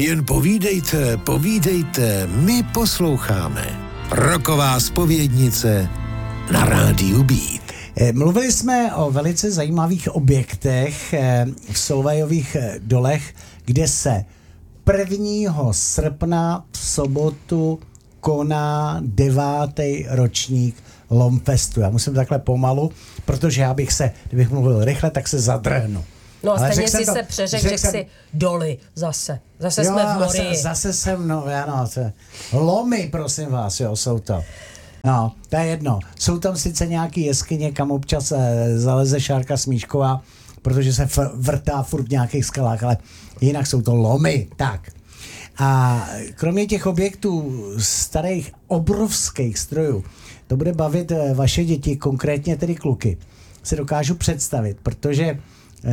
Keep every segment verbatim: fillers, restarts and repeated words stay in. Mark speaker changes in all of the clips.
Speaker 1: Jen povídejte, povídejte, my posloucháme. Roková zpovědnice na rádiu Beat.
Speaker 2: Mluvili jsme o velice zajímavých objektech v Solvayových dolech, kde se prvního srpna v sobotu koná devátý ročník Lomfestu. Já musím takhle pomalu, protože já bych se, kdybych mluvil rychle, tak se zadrhnu.
Speaker 3: No a stejně si to, se přeřekl, řekl jsem, si doly zase. Zase jo, jsme v Morii.
Speaker 2: Zase, zase jsem, no, ano, lomy, prosím vás, jo, jsou to. No, to je jedno. Jsou tam sice nějaký jeskyně, kam občas e, zaleze Šárka Smíšková, protože se f- vrtá furt v nějakých skalách, ale jinak jsou to lomy. Tak. A kromě těch objektů starých obrovských strojů, to bude bavit e, vaše děti, konkrétně tedy kluky, si dokážu představit, protože e,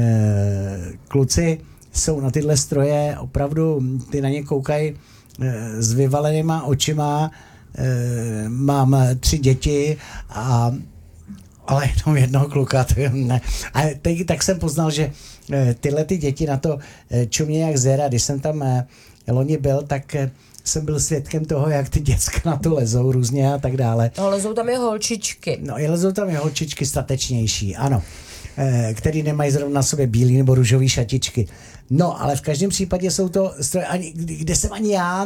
Speaker 2: kluci jsou na tyhle stroje opravdu, ty na ně koukají e, s vyvalenýma očima. E, mám tři děti, a, ale jenom jednoho kluka. To ne. A teď, tak jsem poznal, že e, tyhle ty děti na to e, čumě jak zéra. Když jsem tam e, loni byl, tak e, jsem byl svědkem toho, jak ty děcka na to lezou různě a tak dále.
Speaker 3: No, lezou tam i holčičky.
Speaker 2: No, i lezou tam i holčičky statečnější, ano. E, který nemají zrovna na sobě bílý nebo růžový šatičky. No, ale v každém případě jsou to stroje, kde jsem ani já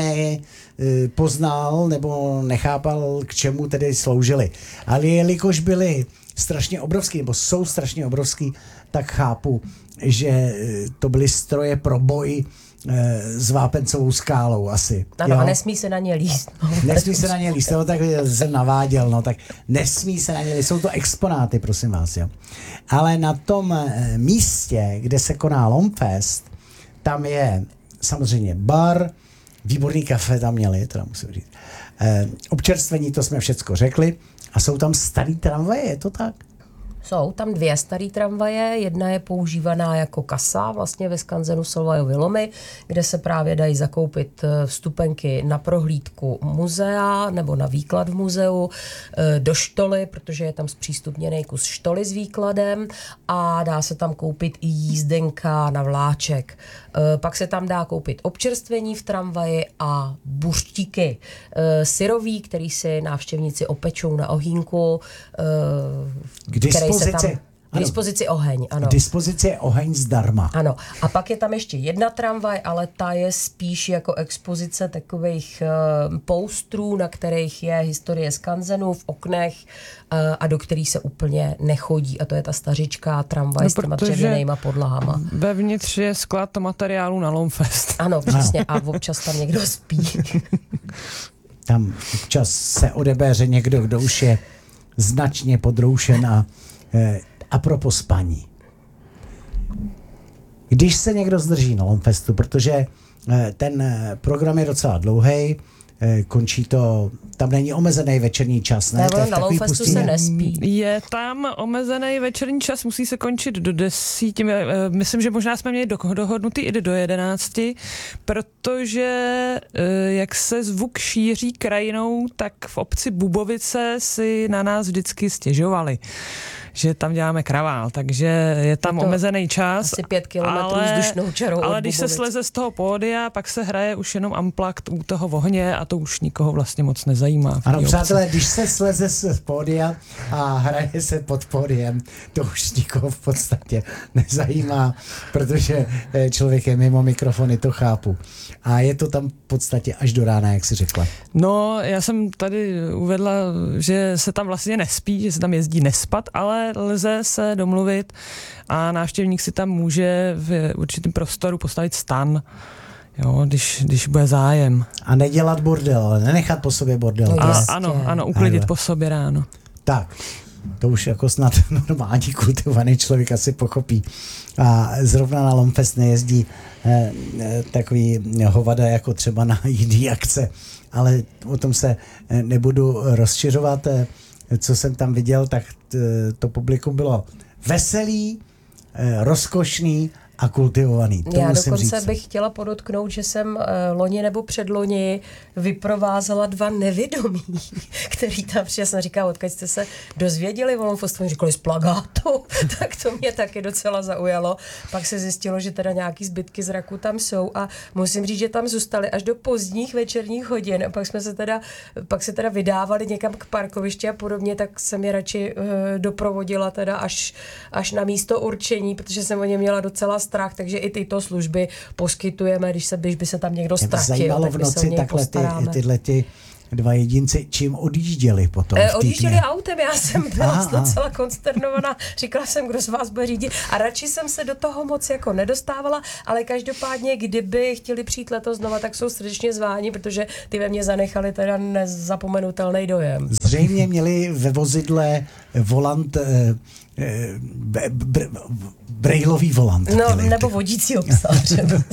Speaker 2: nepoznal nebo nechápal, k čemu tedy sloužily. Ale jelikož byly strašně obrovský, nebo jsou strašně obrovský, tak chápu, že to byly stroje pro boj s vápencovou skálou asi.
Speaker 3: Ano, jo? A nesmí se na ně líst. No.
Speaker 2: Nesmí se na ně líst, no, tak jsem naváděl, no tak nesmí se na ně líst. Jsou to exponáty, prosím vás, jo. Ale na tom místě, kde se koná Lomfest, tam je samozřejmě bar, výborný kafe tam měli, teda musím říct. E, občerstvení, to jsme všecko řekli. A jsou tam starý tramvaje, je to tak?
Speaker 3: Jsou tam dvě staré tramvaje, jedna je používaná jako kasa vlastně ve skanzenu Solvayovy lomy, kde se právě dají zakoupit vstupenky na prohlídku muzea nebo na výklad v muzeu, do štoly, protože je tam zpřístupněný kus štoly s výkladem a dá se tam koupit i jízdenka na vláček. Pak se tam dá koupit občerstvení v tramvaji a buřtíky syrový, který si návštěvníci opečou na ohýnku, který se tam... K dispozici oheň, ano.
Speaker 2: K dispozici je oheň zdarma.
Speaker 3: Ano. A pak je tam ještě jedna tramvaj, ale ta je spíš jako expozice takových uh, poustrů, na kterých je historie skanzenů v oknech uh, a do kterých se úplně nechodí. A to je ta stařičká tramvaj no, s těma dřevěnejma podlahama.
Speaker 4: Vevnitř je sklad materiálu na Lomfest.
Speaker 3: Ano, přesně. A občas tam někdo spí.
Speaker 2: Tam občas se odebéře někdo, kdo už je značně podroušen a eh, a pro spaní. Když se někdo zdrží na Lomfestu, protože ten program je docela dlouhý, končí to, tam není omezený večerní čas, ne?
Speaker 3: Ne, na Lomfestu se nespí.
Speaker 4: Je tam omezený večerní čas, musí se končit do desíti, myslím, že možná jsme měli dohodnutý i do jedenácti, protože jak se zvuk šíří krajinou, tak v obci Bubovice si na nás vždycky stěžovali, že tam děláme kravál, takže je tam je omezený čas.
Speaker 3: Asi pět kilometrů vzdušnou čarou.
Speaker 4: Ale když se sleze z toho pódia, pak se hraje už jenom amplakt u toho ohně a to už nikoho vlastně moc nezajímá.
Speaker 2: Ano, přátelé, když se sleze z pódia a hraje se pod pódiem, to už nikoho v podstatě nezajímá, protože člověk je mimo mikrofony, to chápu. A je to tam v podstatě až do rána, jak jsi řekla.
Speaker 4: No, já jsem tady uvedla, že se tam vlastně nespí, že se tam jezdí nespat, ale lze se domluvit a návštěvník si tam může v určitém prostoru postavit stan, jo, když, když bude zájem.
Speaker 2: A nedělat bordel, ale nenechat po sobě bordel.
Speaker 4: No, a, ano, ano, uklidit po sobě ráno.
Speaker 2: Tak, to už jako snad normální kultivovaný člověk asi pochopí. A zrovna na Lomfest nejezdí eh, eh, takový hovada jako třeba na jiný akce, ale o tom se eh, nebudu rozšiřovat. Eh, co jsem tam viděl, tak t, to publikum bylo veselý, eh, rozkošný a kultivovaný. To
Speaker 3: Já
Speaker 2: musím
Speaker 3: dokonce
Speaker 2: říct.
Speaker 3: bych chtěla podotknout, že jsem uh, loni nebo předloni vyprovázela dva nevědomí, který tam přesně říká, odkud jste se dozvěděli o Lomfostu, oni říkali z plagátu, tak to mě taky docela zaujalo. Pak se zjistilo, že teda nějaký zbytky zraku tam jsou a musím říct, že tam zůstali až do pozdních večerních hodin a pak jsme se teda, pak se teda vydávali někam k parkovišti a podobně, tak jsem je radši uh, doprovodila teda až, až na místo určení, protože jsem o ně měla docela strach, takže i tyto služby poskytujeme, když, se, když by se tam někdo
Speaker 2: Mě
Speaker 3: ztratil,
Speaker 2: zajímalo
Speaker 3: tak
Speaker 2: v
Speaker 3: my se o
Speaker 2: noci
Speaker 3: něj
Speaker 2: takhle ty,
Speaker 3: postaráme.
Speaker 2: tyhle ty dva jedinci, čím odjížděli potom
Speaker 3: E,
Speaker 2: v té
Speaker 3: odjížděli
Speaker 2: tmě?
Speaker 3: autem, já jsem byla
Speaker 2: Aha,
Speaker 3: docela konsternovaná, říkala jsem, kdo z vás bude řídit a radši jsem se do toho moc jako nedostávala, ale každopádně, kdyby chtěli přijít letos znova, tak jsou srdečně zváni, protože ty ve mně zanechali teda nezapomenutelný dojem.
Speaker 2: Zřejmě měli ve vozidle volant, eh, eh, b- br- brejlový volant.
Speaker 3: No,
Speaker 2: měli.
Speaker 3: nebo vodící obsář.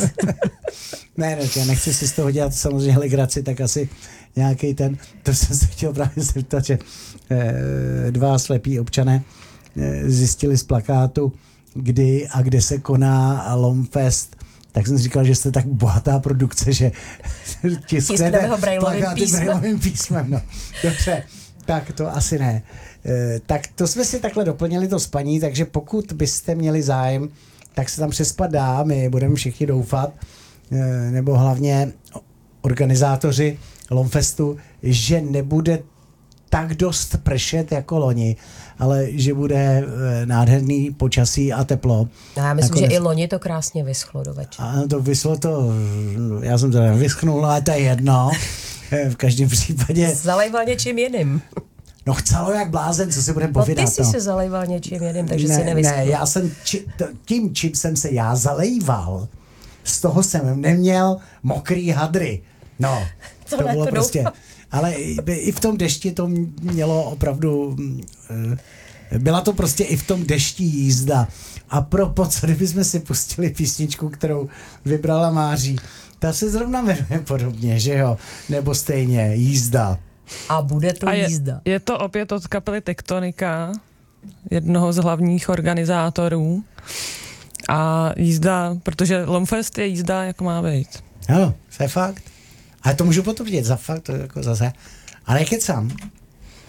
Speaker 2: Ne, ne, já nechci si z toho dělat samozřejmě legraci, tak asi nějaký ten, to jsem se chtěl právě zeptat, že eh, dva slepí občané eh, zjistili z plakátu, kdy a kde se koná Lomfest, tak jsem si říkal, že jste tak bohatá produkce, že tisknete
Speaker 3: ho brailovým
Speaker 2: plakáty
Speaker 3: písmem.
Speaker 2: brailovým písmem. No. Dobře, tak to asi ne. Eh, tak to jsme si takhle doplnili to spaní, takže pokud byste měli zájem, tak se tam přespat dá, my budeme všichni doufat, eh, nebo hlavně organizátoři Lomfestu, že nebude tak dost pršet jako loni, ale že bude eh, nádherný počasí a teplo.
Speaker 3: Já myslím,
Speaker 2: Nakonec-
Speaker 3: že i loni to krásně vyschlo do večera.
Speaker 2: A to vyslo to, já jsem to vyschnul, ale to je jedno. Eh, V každém případě,
Speaker 3: Zalejval něčím jiným.
Speaker 2: no chcelo jak blázen, co si budeme
Speaker 3: No
Speaker 2: povídat.
Speaker 3: ty jsi se zalejval něčím jiným, takže
Speaker 2: ne,
Speaker 3: si nevyschl.
Speaker 2: ne, já jsem či, t- tím, čím jsem se já zalejval, z toho jsem neměl mokrý hadry. No,
Speaker 3: To
Speaker 2: to,
Speaker 3: ne,
Speaker 2: bylo
Speaker 3: to
Speaker 2: prostě.
Speaker 3: doufám.
Speaker 2: Ale i, i v tom dešti to mělo opravdu, eh, byla to prostě i v tom dešti jízda. A propo, co kdybychom si pustili písničku, kterou vybrala Máří, ta se zrovna jmenuje podobně, že jo? Nebo stejně, jízda.
Speaker 3: A bude to
Speaker 4: A je,
Speaker 3: jízda.
Speaker 4: je to opět od kapely Tektonika, jednoho z hlavních organizátorů. A jízda, protože Lomfest je jízda, jako má být.
Speaker 2: Ano, to je fakt. Ale to můžu potvrdit, za fakt, to je jako zase. Ale kecám.